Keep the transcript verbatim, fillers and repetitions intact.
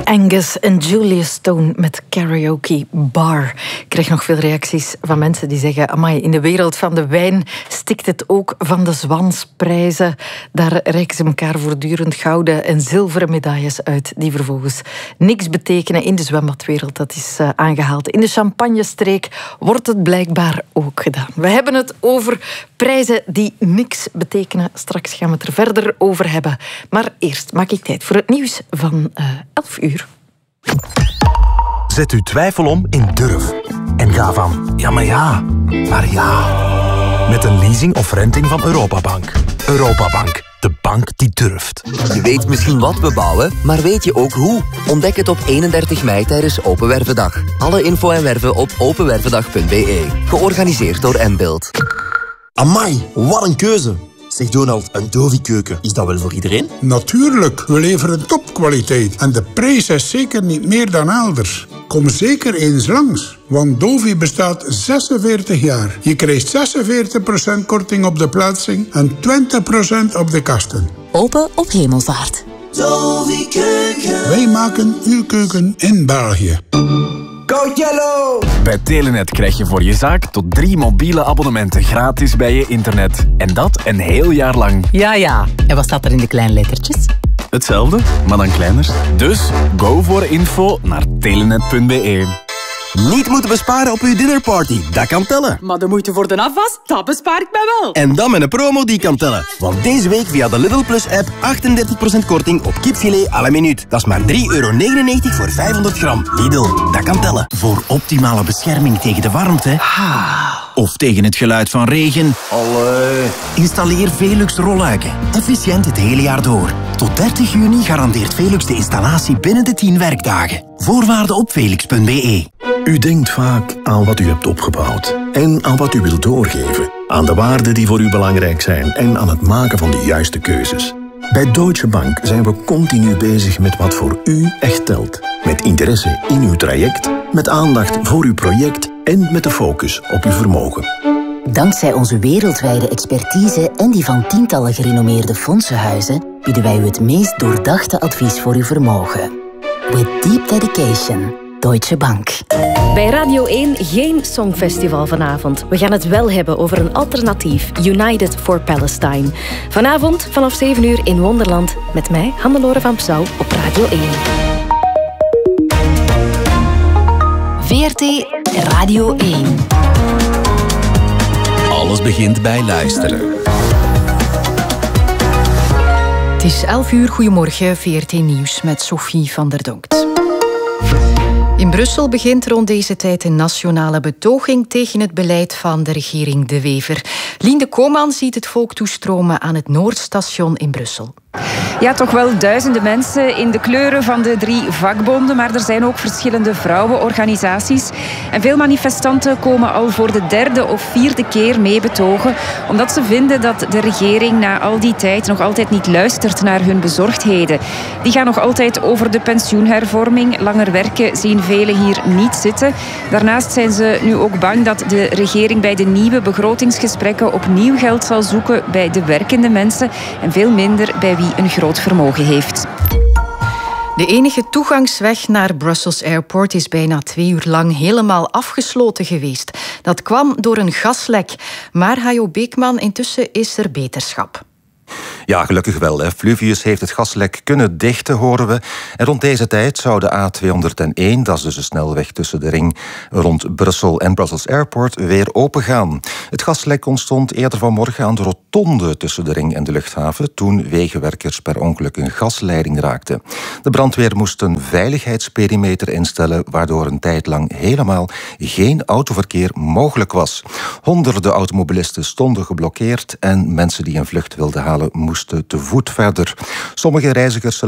Angus en Julia Stone met Karaoke Bar. Ik krijg nog veel reacties van mensen die zeggen: amai, in de wereld van de wijn stikt het ook van de Zwansprijzen. Daar reiken ze elkaar voortdurend gouden en zilveren medailles uit, die vervolgens niks betekenen in de zwembadwereld. Dat is uh, aangehaald. In de Champagnestreek wordt het blijkbaar ook gedaan. We hebben het over prijzen die niks betekenen. Straks gaan we het er verder over hebben. Maar eerst maak ik tijd voor het nieuws van uh, elf uur. Zet uw twijfel om in durf. En ga van ja, maar ja, maar ja. Met een leasing of renting van Europabank. Europabank, de bank die durft. Je weet misschien wat we bouwen, maar weet je ook hoe? Ontdek het op eenendertig mei tijdens Open Wervendag. Alle info en werven op openwervendag punt b e. Georganiseerd door N-Build. Amai, wat een keuze. Zeg Donald, een Dovi-keuken, is dat wel voor iedereen? Natuurlijk, we leveren topkwaliteit. En de prijs is zeker niet meer dan elders. Kom zeker eens langs, want Dovi bestaat zesenveertig jaar. Je krijgt zesenveertig procent korting op de plaatsing en twintig procent op de kasten. Open op Hemelvaart. Dovi Keuken. Wij maken uw keuken in België. Go Yellow! Bij Telenet krijg je voor je zaak tot drie mobiele abonnementen gratis bij je internet. En dat een heel jaar lang. Ja, ja. En wat staat er in de kleine lettertjes? Hetzelfde, maar dan kleiner. Dus go voor info naar telenet punt b e. Niet moeten besparen op uw dinnerparty, dat kan tellen. Maar de moeite voor de afwas, dat bespaar ik mij wel. En dan met een promo die kan tellen. Want deze week via de Lidl Plus app achtendertig procent korting op kipfilet à la minuut. Dat is maar drie euro negenennegentig voor vijfhonderd gram. Lidl, dat kan tellen. Voor optimale bescherming tegen de warmte of tegen het geluid van regen, Allee. installeer Velux rolluiken. Efficiënt het hele jaar door. Tot dertig juni garandeert Velux de installatie binnen de tien werkdagen. Voorwaarden op velux punt b e. U denkt vaak aan wat u hebt opgebouwd en aan wat u wilt doorgeven. Aan de waarden die voor u belangrijk zijn en aan het maken van de juiste keuzes. Bij Deutsche Bank zijn we continu bezig met wat voor u echt telt. Met interesse in uw traject, met aandacht voor uw project en met de focus op uw vermogen. Dankzij onze wereldwijde expertise en die van tientallen gerenommeerde fondsenhuizen bieden wij u het meest doordachte advies voor uw vermogen. With deep dedication. Deutsche Bank. Bij Radio één geen songfestival vanavond. We gaan het wel hebben over een alternatief. United for Palestine. Vanavond vanaf zeven uur in Wonderland. Met mij, Hannelore van Psauw, op Radio één. V R T Radio één. Alles begint bij luisteren. Het is elf uur, goedemorgen, V R T Nieuws met Sophie van der Donkt. In Brussel begint rond deze tijd een nationale betoging tegen het beleid van de regering De Wever. Lien de Kooman ziet het volk toestromen aan het Noordstation in Brussel. Ja, toch wel duizenden mensen in de kleuren van de drie vakbonden, maar er zijn ook verschillende vrouwenorganisaties. En veel manifestanten komen al voor de derde of vierde keer mee betogen, omdat ze vinden dat de regering na al die tijd nog altijd niet luistert naar hun bezorgdheden. Die gaan nog altijd over de pensioenhervorming. Langer werken zien velen hier niet zitten. Daarnaast zijn ze nu ook bang dat de regering bij de nieuwe begrotingsgesprekken opnieuw geld zal zoeken bij de werkende mensen en veel minder bij wie een groot vermogen heeft. De enige toegangsweg naar Brussels Airport is bijna twee uur lang helemaal afgesloten geweest. Dat kwam door een gaslek. Maar Hajo Beekman, intussen is er beterschap. Ja, gelukkig wel. Fluvius heeft het gaslek kunnen dichten, horen we. En rond deze tijd zou de A tweehonderdéén, dat is dus de snelweg tussen de ring rond Brussel en Brussels Airport, weer opengaan. Het gaslek ontstond eerder vanmorgen aan de rotonde tussen de ring en de luchthaven, toen wegenwerkers per ongeluk een gasleiding raakten. De brandweer moest een veiligheidsperimeter instellen, waardoor een tijd lang helemaal geen autoverkeer mogelijk was. Honderden automobilisten stonden geblokkeerd en mensen die een vlucht wilden halen moesten te voet verder. Sommige reizigers